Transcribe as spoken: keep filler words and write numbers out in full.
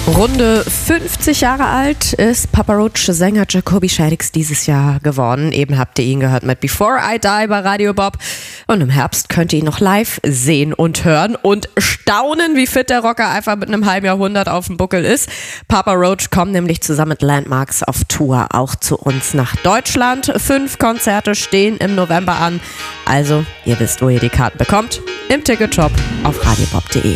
Runde fünfzig Jahre alt ist Papa Roach-Sänger Jacoby Shaddix dieses Jahr geworden. Eben habt ihr ihn gehört mit Before I Die bei Radio Bob. Und im Herbst könnt ihr ihn noch live sehen und hören und staunen, wie fit der Rocker einfach mit einem halben Jahrhundert auf dem Buckel ist. Papa Roach kommt nämlich zusammen mit Landmarks auf Tour auch zu uns nach Deutschland. Fünf Konzerte stehen im November an. Also, ihr wisst, wo ihr die Karten bekommt. Im Ticketshop auf radiobob punkt de.